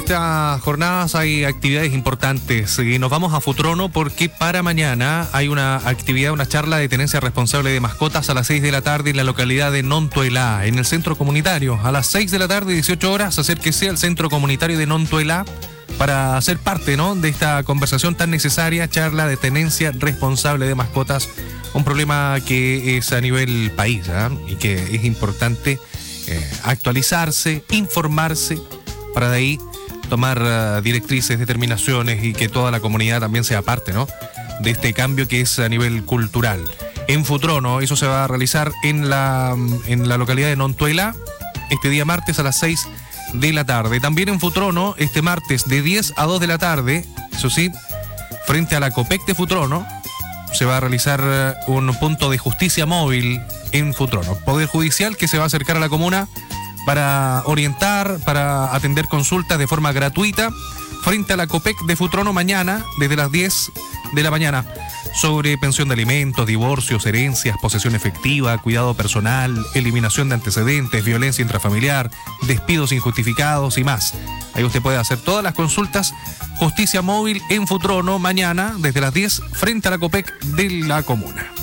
estas jornadas hay actividades importantes y nos vamos a Futrono porque para mañana hay una actividad, una charla de tenencia responsable de mascotas a las 6 de la tarde en la localidad de Nontuelá, en el centro comunitario. A las 6 de la tarde, 18 horas, acérquese al centro comunitario de Nontuelá para ser parte, ¿no?, de esta conversación tan necesaria, charla de tenencia responsable de mascotas, un problema que es a nivel país, ¿eh? Y que es importante actualizarse, informarse, para de ahí tomar directrices, determinaciones y que toda la comunidad también sea parte, ¿no?, de este cambio que es a nivel cultural. En Futrono, eso se va a realizar en la localidad de Nontuelá este día martes a las 6 de la tarde. También en Futrono, este martes de 10 a 2 de la tarde, eso sí, frente a la Copec de Futrono, se va a realizar un punto de justicia móvil en Futrono. Poder Judicial que se va a acercar a la comuna para orientar, para atender consultas de forma gratuita frente a la Copec de Futrono mañana, desde las 10 de la mañana, sobre pensión de alimentos, divorcios, herencias, posesión efectiva, cuidado personal, eliminación de antecedentes, violencia intrafamiliar, despidos injustificados y más. Ahí usted puede hacer todas las consultas. Justicia móvil en Futrono mañana, desde las 10, frente a la Copec de la comuna.